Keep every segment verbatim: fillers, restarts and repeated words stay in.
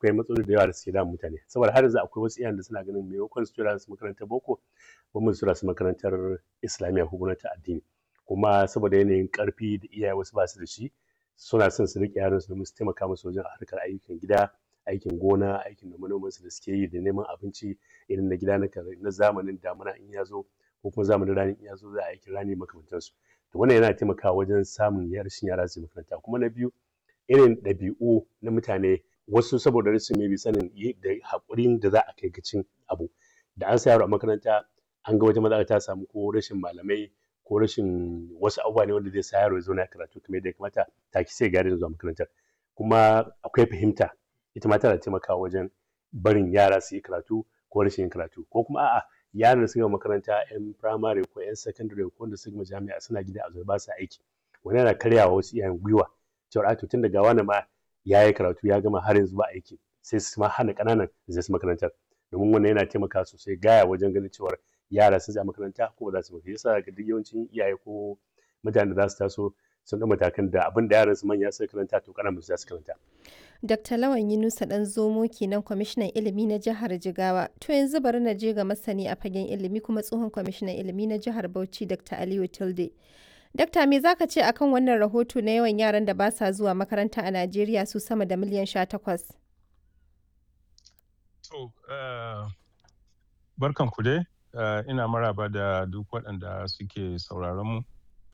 akwai matsaloli da yawa da suke damun mutane, saboda har yanzu akwai wasu iyayen da suna ganin maimakon su tura su makarantar boko gwamma su tura su makarantar islamiyya ko kuma ta addini, kuma saboda yanayin ƙarfi da iyaye wasu ba su da shi suna son su riƙe yaransu domin su taimaka musu wajen harkar ayyukan gida, aikin gona, aikin nome-nomensu da suke yi da neman abinci irin na gida na zamanin damuna in ya zo ko kuma zamanin rani in ya zo za a yi aikin rani makamantansu. To wannan yana taimakawa wajen samun rashin yara su je makaranta. Kuma na biyu irin ɗabi'u na mutane wasu saboda rashin maybe sanin da haƙurin da za a kai ga cin abu, da an sa yaro a makaranta an ga wata matsala ta samu ko rashin malamai ko rashin wasu abubuwa ne wanda zai sa yaro ya zauna ya karatu kamar yadda ya kamata take sai ya daina zuwa makarantar. Kuma akwai fahimta ita ma tana taimakawa wajen barin yara su yi karatu ko rashin yin karatu, ko kuma a'a yaran da suka gama makaranta 'yan firamare ko 'yan sakandare ko wanda suka gama jami'a suna gida a zaune ba sa aiki, wannan yana karya wa wasu iyayen gwiwa cewar a to tun da ga wane ma ya yi karatu ya gama har yanzu ba aiki, sai su ma hana ƙananan su je su makarantar, domin wannan yana taimakawa sosai gaya wajen ganin cewar yara sun je makaranta ko ba za su makaranta. Shi yasa duk yawancin iyaye ko mutanen da za su taso sun ɗau matakan da abin da yaransu manya suka karanta to ƙananan su za su karanta. Dakta Lawan Yunusa Ɗanzomo kenan kwamishinan ilimi na jihar Jigawa. To yanzu bari na je ga masani a fagen ilimi kuma tsohon kwamishinan ilimi na jihar Bauchi Dakta Aliyu Tilde. Dakta me zaka ce akan wannan rahoto na yawan yaran da ba sa zuwa makaranta a Najeriya su sama da miliyan sha takwas? To barkan ku dai, ina maraba da duk waɗanda suke sauraron mu.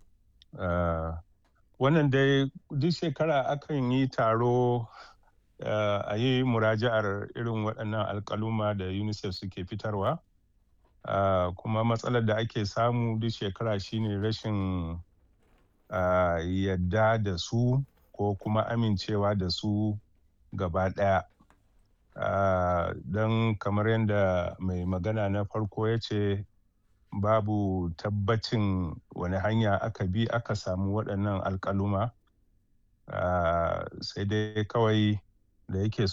Wannan dai duk shekara akan yi taro a yi muraja'ar irin waɗannan alƙaluma da UNICEF suke fitarwa, kuma matsalar da ake samu duk shekara shine rashin yadda da su ko kuma amincewa da su gaba ɗaya. Don kamar yadda mai magana na farko ya ce babu tabbacin wani hanya aka bi aka samu waɗannan alƙaluma, sai dai kawai da yake